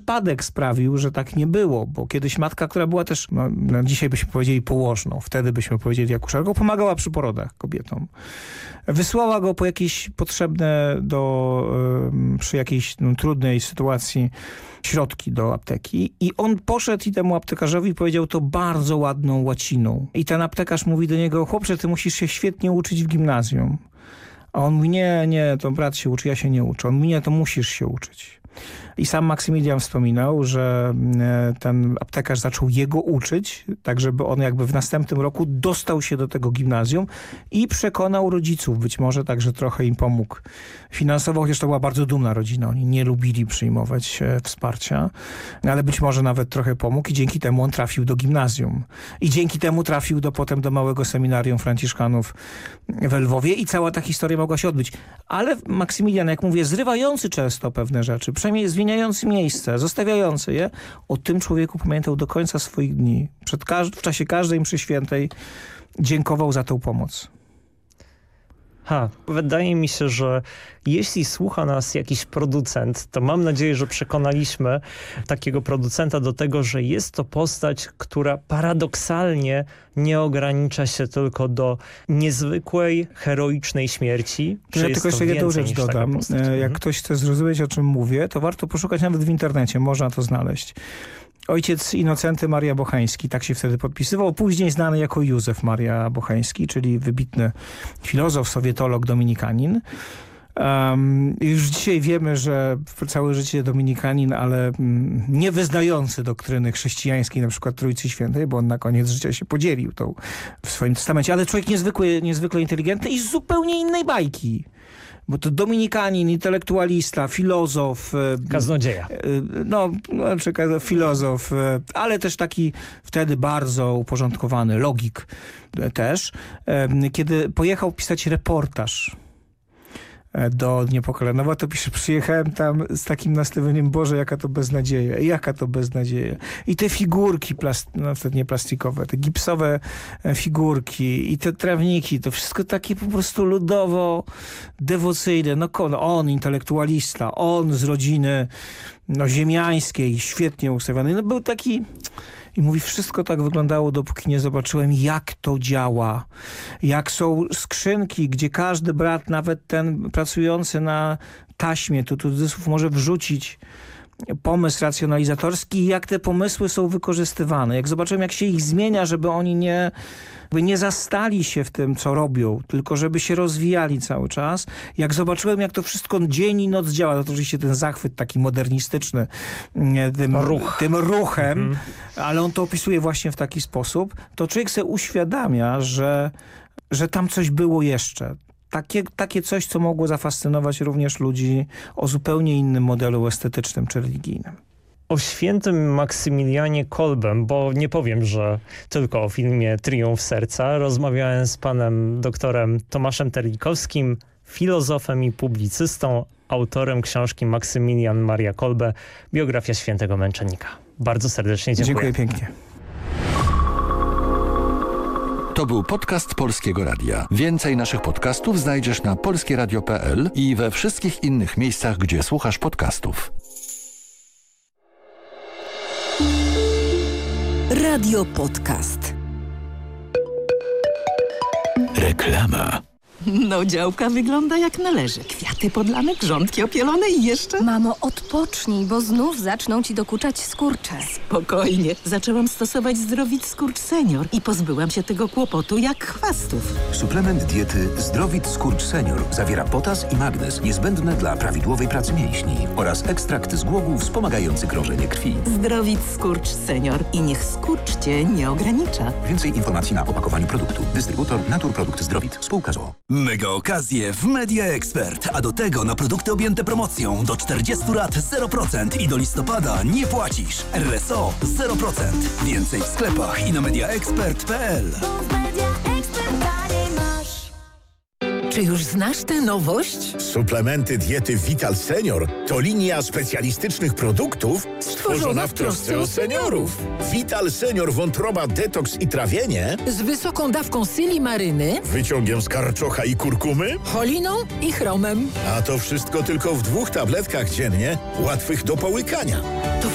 przypadek sprawił, że tak nie było, bo kiedyś matka, która była też, dzisiaj byśmy powiedzieli położną, wtedy byśmy powiedzieli akuszerką, pomagała przy porodach kobietom. Wysłała go po jakieś potrzebne przy jakiejś trudnej sytuacji środki do apteki i on poszedł i temu aptekarzowi powiedział to bardzo ładną łaciną. I ten aptekarz mówi do niego: chłopcze, ty musisz się świetnie uczyć w gimnazjum. A on mówi: nie, to brat się uczy, ja się nie uczę. On mówi: nie, to musisz się uczyć. I sam Maksymilian wspominał, że ten aptekarz zaczął jego uczyć, tak żeby on jakby w następnym roku dostał się do tego gimnazjum i przekonał rodziców, być może także trochę im pomógł finansowo, chociaż to była bardzo dumna rodzina. Oni nie lubili przyjmować wsparcia, ale być może nawet trochę pomógł i dzięki temu on trafił do gimnazjum. I dzięki temu trafił potem do małego seminarium franciszkanów w Lwowie i cała ta historia mogła się odbyć. Ale Maksymilian, jak mówię, zrywający często pewne rzeczy, przynajmniej zmieniający miejsce, zostawiający je, o tym człowieku pamiętał do końca swoich dni. W czasie każdej mszy świętej dziękował za tę pomoc. Wydaje mi się, że jeśli słucha nas jakiś producent, to mam nadzieję, że przekonaliśmy takiego producenta do tego, że jest to postać, która paradoksalnie nie ogranicza się tylko do niezwykłej, heroicznej śmierci. Ja tylko jeszcze jedną rzecz dodam. Jak ktoś chce zrozumieć, o czym mówię, to warto poszukać nawet w internecie, można to znaleźć. Ojciec Inocenty Maria Bocheński, tak się wtedy podpisywał, później znany jako Józef Maria Bocheński, czyli wybitny filozof, sowietolog, dominikanin. Już dzisiaj wiemy, że całe życie dominikanin, ale nie wyznający doktryny chrześcijańskiej, na przykład Trójcy Świętej, bo on na koniec życia się podzielił w swoim testamencie, ale człowiek niezwykle inteligentny i z zupełnie innej bajki. Bo to dominikanin, intelektualista, filozof. Kaznodzieja. Filozof, ale też taki wtedy bardzo uporządkowany, logik też. Kiedy pojechał pisać reportaż do Niepokalanowa, to pisze: przyjechałem tam z takim nastawieniem: Boże, jaka to beznadzieja. I te figurki, wtedy nie plastikowe, te gipsowe figurki i te trawniki, to wszystko takie po prostu ludowo dewocyjne. On intelektualista, on z rodziny ziemiańskiej, świetnie ustawiony. Był taki... I mówi, wszystko tak wyglądało, dopóki nie zobaczyłem, jak to działa. Jak są skrzynki, gdzie każdy brat, nawet ten pracujący na taśmie, tu cudzysłów, może wrzucić pomysł racjonalizatorski i jak te pomysły są wykorzystywane. Jak zobaczyłem, jak się ich zmienia, żeby oni nie zastali się w tym, co robią, tylko żeby się rozwijali cały czas. Jak zobaczyłem, jak to wszystko dzień i noc działa, to oczywiście ten zachwyt taki modernistyczny tym ruchem, ale on to opisuje właśnie w taki sposób, to człowiek sobie uświadamia, że tam coś było jeszcze. Takie coś, co mogło zafascynować również ludzi o zupełnie innym modelu estetycznym czy religijnym. O świętym Maksymilianie Kolbem, bo nie powiem, że tylko o filmie Triumf Serca, rozmawiałem z panem doktorem Tomaszem Terlikowskim, filozofem i publicystą, autorem książki Maksymilian Maria Kolbe, biografia świętego męczennika. Bardzo serdecznie dziękuję. Dziękuję pięknie. To był podcast Polskiego Radia. Więcej naszych podcastów znajdziesz na polskieradio.pl i we wszystkich innych miejscach, gdzie słuchasz podcastów. Radio Podcast. Reklama. No, działka wygląda jak należy. Kwiaty podlane, grządki opielone i jeszcze... Mamo, odpocznij, bo znów zaczną ci dokuczać skurcze. Spokojnie. Zaczęłam stosować Zdrowit Skurcz Senior i pozbyłam się tego kłopotu jak chwastów. Suplement diety Zdrowit Skurcz Senior zawiera potas i magnez niezbędne dla prawidłowej pracy mięśni oraz ekstrakt z głogów wspomagający krążenie krwi. Zdrowit Skurcz Senior i niech skurcz cię nie ogranicza. Więcej informacji na opakowaniu produktu. Dystrybutor Naturprodukt Zdrowit. Spółka z o.o. Mega okazje w Media Expert, a do tego na produkty objęte promocją do 40 lat 0% i do listopada nie płacisz. RSO 0%. Więcej w sklepach i na mediaexpert.pl. Czy już znasz tę nowość? Suplementy diety Vital Senior to linia specjalistycznych produktów stworzona w trosce o seniorów. Vital Senior wątroba, detoks i trawienie z wysoką dawką silimaryny, wyciągiem z karczocha i kurkumy, choliną i chromem. A to wszystko tylko w 2 tabletkach dziennie, łatwych do połykania.